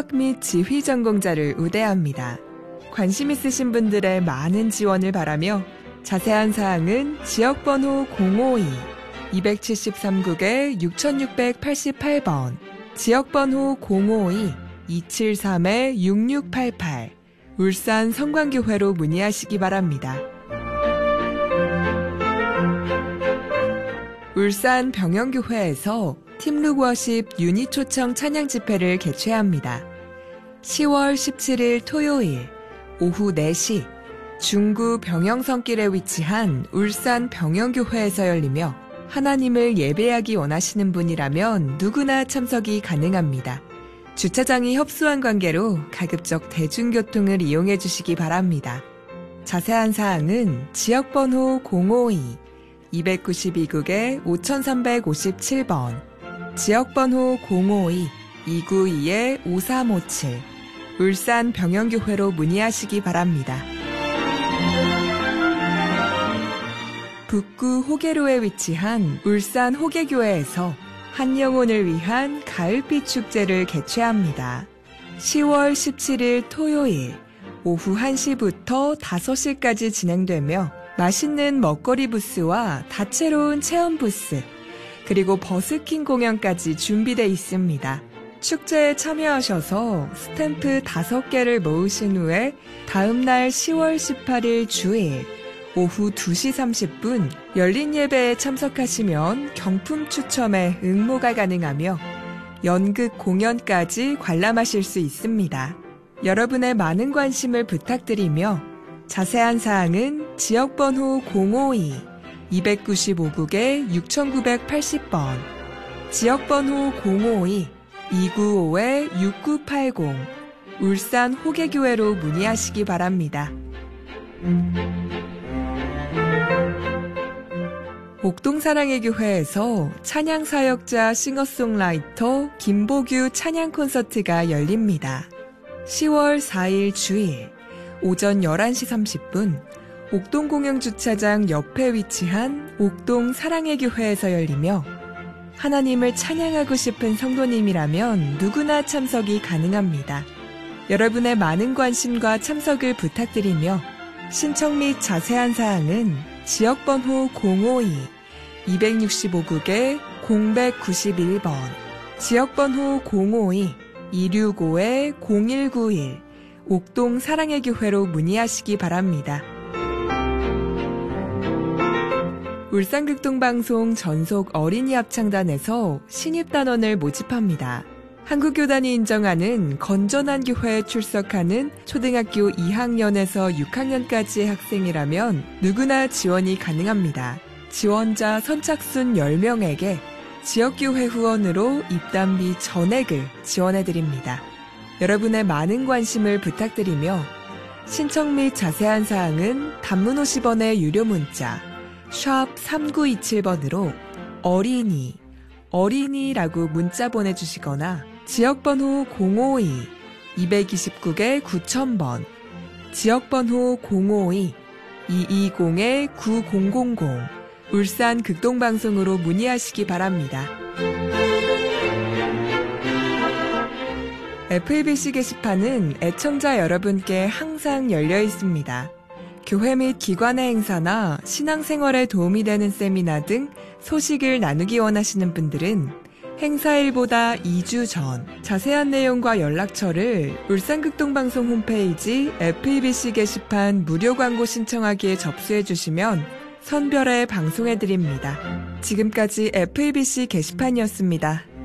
사역 및 지휘 전공자를 우대합니다. 관심 있으신 분들의 많은 지원을 바라며 자세한 사항은 지역번호 052-273국에 6688번, 지역번호 052-273-6688, 울산 성광교회로 문의하시기 바랍니다. 울산 병영교회에서 팀룩워십 유닛 초청 찬양 집회를 개최합니다. 10월 17일 토요일 오후 4시 중구 병영성길에 위치한 울산 병영교회에서 열리며 하나님을 예배하기 원하시는 분이라면 누구나 참석이 가능합니다. 주차장이 협소한 관계로 가급적 대중교통을 이용해 주시기 바랍니다. 자세한 사항은 지역번호 052-292국에 5357번, 지역번호 052-292-5357, 울산 병영교회로 문의하시기 바랍니다. 북구 호계로에 위치한 울산 호계교회에서 한 영혼을 위한 가을빛 축제를 개최합니다. 10월 17일 토요일 오후 1시부터 5시까지 진행되며 맛있는 먹거리 부스와 다채로운 체험 부스, 그리고 버스킹 공연까지 준비되어 있습니다. 축제에 참여하셔서 스탬프 5개를 모으신 후에 다음날 10월 18일 주일 오후 2시 30분 열린 예배에 참석하시면 경품 추첨에 응모가 가능하며 연극 공연까지 관람하실 수 있습니다. 여러분의 많은 관심을 부탁드리며 자세한 사항은 지역번호 052-295국에 6980번, 지역번호 052-295-6980, 울산 호계교회로 문의하시기 바랍니다. 옥동사랑의 교회에서 찬양사역자 싱어송라이터 김보규 찬양 콘서트가 열립니다. 10월 4일 주일 오전 11시 30분 옥동공영주차장 옆에 위치한 옥동사랑의 교회에서 열리며 하나님을 찬양하고 싶은 성도님이라면 누구나 참석이 가능합니다. 여러분의 많은 관심과 참석을 부탁드리며 신청 및 자세한 사항은 지역번호 052-265국에 0191번, 지역번호 052-265-0191, 옥동 사랑의 교회로 문의하시기 바랍니다. 울산극동방송 전속 어린이 합창단에서 신입단원을 모집합니다. 한국교단이 인정하는 건전한 교회에 출석하는 초등학교 2학년에서 6학년까지의 학생이라면 누구나 지원이 가능합니다. 지원자 선착순 10명에게 지역교회 후원으로 입단비 전액을 지원해드립니다. 여러분의 많은 관심을 부탁드리며 신청 및 자세한 사항은 단문 50원의 유료 문자 샵 3927번으로 어린이라고 문자 보내주시거나 지역번호 052-229에 9000번, 지역번호 052-220-9000, 울산 극동방송으로 문의하시기 바랍니다. FABC 게시판은 애청자 여러분께 항상 열려 있습니다. 교회 및 기관의 행사나 신앙생활에 도움이 되는 세미나 등 소식을 나누기 원하시는 분들은 행사일보다 2주 전 자세한 내용과 연락처를 울산극동방송 홈페이지 FABC 게시판 무료 광고 신청하기에 접수해 주시면 선별해 방송해드립니다. 지금까지 FABC 게시판이었습니다.